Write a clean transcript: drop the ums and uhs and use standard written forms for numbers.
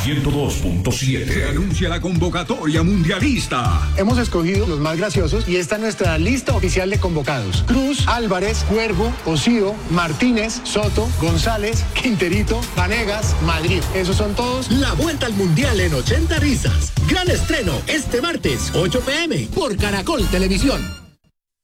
102.7. Se anuncia la convocatoria mundialista. Hemos escogido los más graciosos y esta es nuestra lista oficial de convocados. Cruz, Álvarez, Cuervo, Osío, Martínez, Soto, González, Quinterito, Vanegas, Madrid. Esos son todos. La vuelta al mundial en 80 risas. Gran estreno este martes, 8 p.m. por Caracol Televisión.